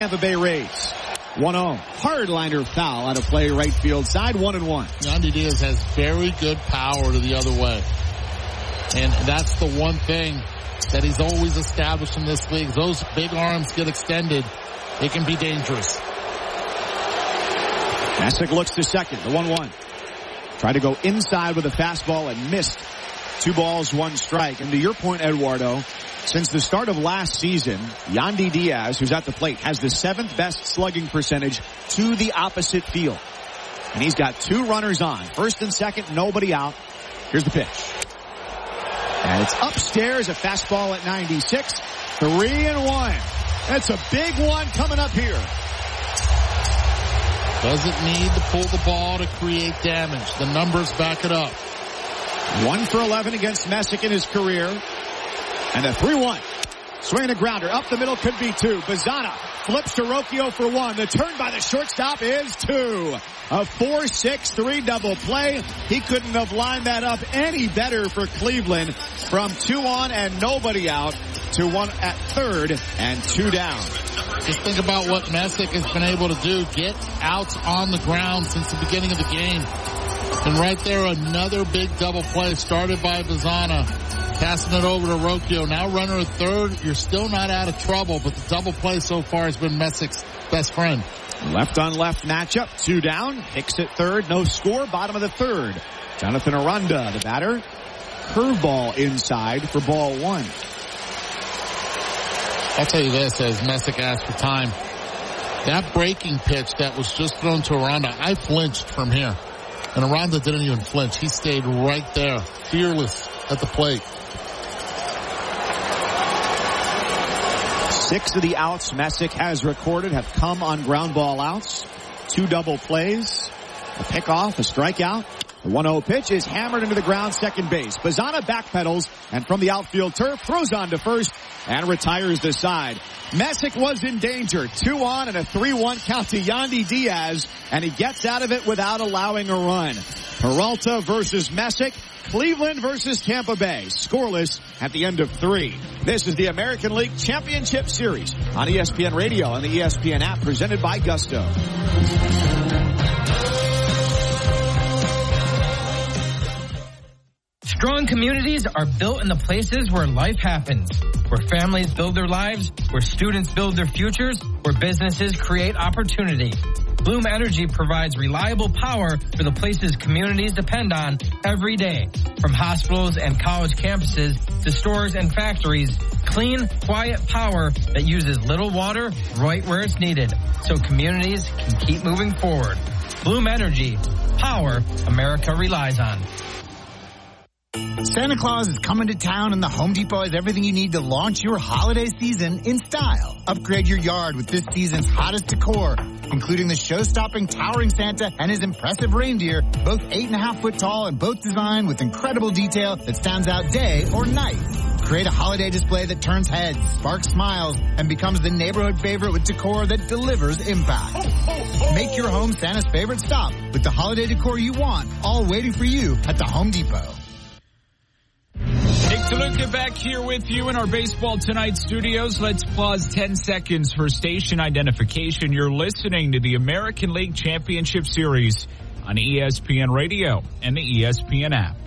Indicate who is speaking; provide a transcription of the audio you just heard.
Speaker 1: Tampa Bay Rays. 1-0. Hardliner foul out of play right field side. 1-1.
Speaker 2: Yandy Diaz has very good power to the other way. And that's the one thing that he's always established in this league. Those big arms get extended. It can be dangerous.
Speaker 1: Messick looks to second. The 1-1. Tried to go inside with a fastball and missed. 2 balls, 1 strike. And to your point, Eduardo, since the start of last season, Yandy Diaz, who's at the plate, has the 7th best slugging percentage to the opposite field. And he's got 2 runners on. First and second, nobody out. Here's the pitch. And it's upstairs, a fastball at 96. 3-1. That's a big one coming up here.
Speaker 2: Doesn't need to pull the ball to create damage. The numbers back it up.
Speaker 1: 1 for 11 against Messick in his career. And a 3-1. Swing a grounder. Up the middle could be 2. Bazana flips to Rocchio for 1. The turn by the shortstop is 2. A 4-6-3 double play. He couldn't have lined that up any better for Cleveland. From 2 on and nobody out to 1 at third and 2 down.
Speaker 2: Just think about what Messick has been able to do. Get outs on the ground since the beginning of the game. And right there, another big double play started by Bazana. Passing it over to Rocchio. Now runner at third. You're still not out of trouble, but the double play so far has been Messick's best friend.
Speaker 1: Left on left matchup. 2 down. Hicks at third. No score. Bottom of the third. Jonathan Aranda, the batter. Curveball inside for ball 1.
Speaker 2: I'll tell you this, as Messick asked for time. That breaking pitch that was just thrown to Aranda, I flinched from here. And Aranda didn't even flinch. He stayed right there, fearless at the plate.
Speaker 1: 6 of the outs Messick has recorded have come on ground ball outs. 2 double plays, a pickoff, a strikeout. The 1-0 pitch is hammered into the ground, second base. Bazana backpedals and from the outfield turf throws on to first and retires the side. Messick was in danger. 2 on and a 3-1 count to Yandy Diaz, and he gets out of it without allowing a run. Peralta versus Messick. Cleveland versus Tampa Bay. Scoreless at the end of 3. This is the American League Championship Series on ESPN Radio and the ESPN app, presented by Gusto.
Speaker 3: Strong communities are built in the places where life happens, where families build their lives, where students build their futures, where businesses create opportunity. Bloom Energy provides reliable power for the places communities depend on every day. From hospitals and college campuses to stores and factories, clean, quiet power that uses little water right where it's needed, so communities can keep moving forward. Bloom Energy, power America relies on.
Speaker 4: Santa Claus is coming to town, and the Home Depot has everything you need to launch your holiday season in style. Upgrade your yard with this season's hottest decor, including the show-stopping towering Santa and his impressive reindeer, both 8.5 foot tall and both designed with incredible detail that stands out day or night. Create a holiday display that turns heads, sparks smiles, and becomes the neighborhood favorite with decor that delivers impact. Make your home Santa's favorite stop with the holiday decor you want, all waiting for you at the Home Depot.
Speaker 5: Nick DeLuca back here with you in our Baseball Tonight studios. Let's pause 10 seconds for station identification. You're listening to the American League Championship Series on ESPN Radio and the ESPN app.